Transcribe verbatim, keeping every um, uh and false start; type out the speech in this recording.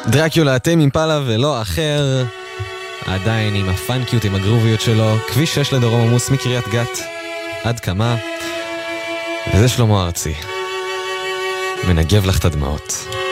דרקיולה, אתם אימפלה ולא אחר, עדיין עם הפאנקיות, עם הגרוביות שלו, כביש שש לדרום עמוס מקריית גת עד כמה, וזה שלמה ארצי מנגב לך את הדמעות.